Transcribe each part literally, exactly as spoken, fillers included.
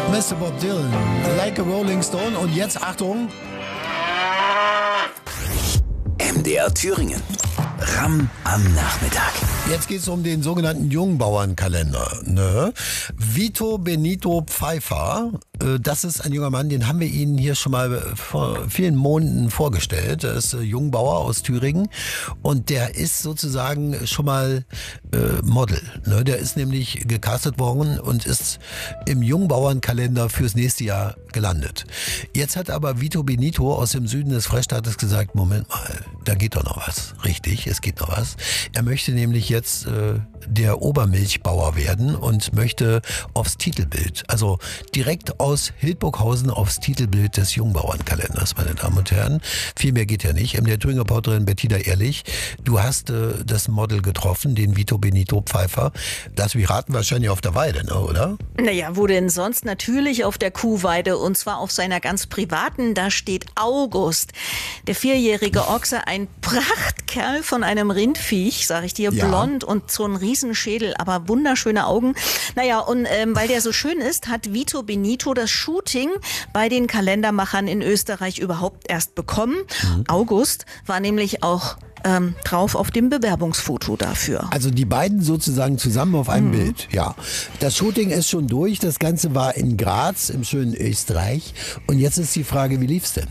Mister Bob Dylan, Like a Rolling Stone. Und jetzt Achtung. M D R Thüringen. Ramm am Nachmittag. Jetzt geht es um den sogenannten Jungbauernkalender. Ne? Vito Benito Pfeiffer, äh, das ist ein junger Mann, den haben wir Ihnen hier schon mal vor vielen Monaten vorgestellt. Er ist äh, Jungbauer aus Thüringen und der ist sozusagen schon mal äh, Model. Ne? Der ist nämlich gecastet worden und ist im Jungbauernkalender fürs nächste Jahr gelandet. Jetzt hat aber Vito Benito aus dem Süden des Freistaates gesagt, Moment mal, da geht doch noch was. Richtig, es geht noch was. Er möchte nämlich jetzt äh, der Obermilchbauer werden und möchte aufs Titelbild, also direkt aus Hildburghausen aufs Titelbild des Jungbauernkalenders, meine Damen und Herren. Viel mehr geht ja nicht. M D R Thüringen Reporterin Bettina Ehrlich, du hast äh, das Model getroffen, den Vito Benito Pfeiffer. Lass mich raten, wahrscheinlich auf der Weide, ne, oder? Naja, wo denn sonst? Natürlich auf der Kuhweide und zwar auf seiner ganz privaten. Da steht August, der vierjährige Ochse, ein Prachtkerl von einem Rindviech, sag ich dir, Ja. blond und so ein Riesenschädel, aber wunderschöne Augen. Naja, und ähm, weil der so schön ist, hat Vito Benito das Shooting bei den Kalendermachern in Österreich überhaupt erst bekommen. Mhm. August war nämlich auch ähm, drauf auf dem Bewerbungsfoto dafür. Also die beiden sozusagen zusammen auf einem mhm. Bild, ja. Das Shooting ist schon durch, das Ganze war in Graz im schönen Österreich und jetzt ist die Frage, wie lief's denn?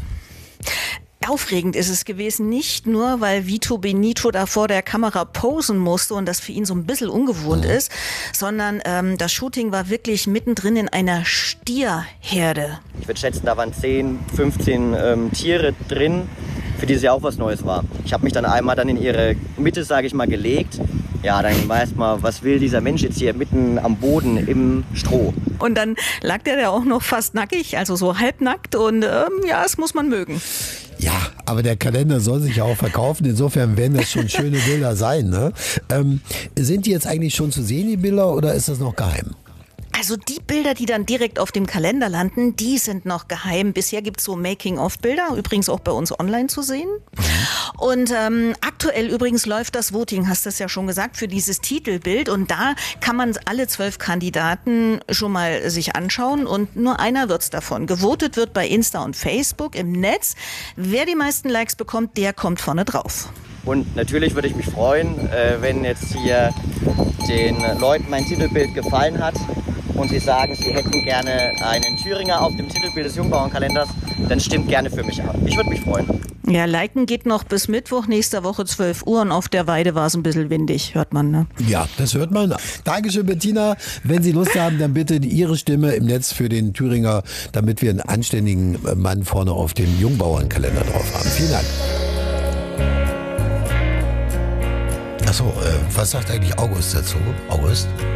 Aufregend ist es gewesen, nicht nur, weil Vito Benito da vor der Kamera posen musste und das für ihn so ein bisschen ungewohnt mhm. ist, sondern ähm, das Shooting war wirklich mittendrin in einer Stierherde. Ich würde schätzen, da waren zehn, fünfzehn ähm, Tiere drin, für die es ja auch was Neues war. Ich habe mich dann einmal dann in ihre Mitte, sage ich mal, gelegt. Ja, dann weiß man, was will dieser Mensch jetzt hier mitten am Boden im Stroh. Und dann lag der da auch noch fast nackig, also so halbnackt und ähm, ja, das muss man mögen. Ja, aber der Kalender soll sich ja auch verkaufen. Insofern werden das schon schöne Bilder sein. Ne? Ähm, sind die jetzt eigentlich schon zu sehen, die Bilder, oder ist das noch geheim? Also die Bilder, die dann direkt auf dem Kalender landen, die sind noch geheim. Bisher gibt es so Making-of-Bilder, übrigens auch bei uns online zu sehen. Und ähm, aktuell übrigens läuft das Voting, hast du es ja schon gesagt, für dieses Titelbild. Und da kann man alle zwölf Kandidaten schon mal sich anschauen und nur einer wird's davon. Gewotet wird bei Insta und Facebook im Netz. Wer die meisten Likes bekommt, der kommt vorne drauf. Und natürlich würde ich mich freuen, äh, wenn jetzt hier den Leuten mein Titelbild gefallen hat und sie sagen, sie hätten gerne einen Thüringer auf dem Titelbild des Jungbauernkalenders, dann stimmt gerne für mich ab. Ich würde mich freuen. Ja, liken geht noch bis Mittwoch nächster Woche zwölf Uhr und auf der Weide war es ein bisschen windig, hört man, ne? Ja, das hört man. Dankeschön, Bettina. Wenn Sie Lust haben, dann bitte Ihre Stimme im Netz für den Thüringer, damit wir einen anständigen Mann vorne auf dem Jungbauernkalender drauf haben. Vielen Dank. Achso, äh, was sagt eigentlich August dazu? August?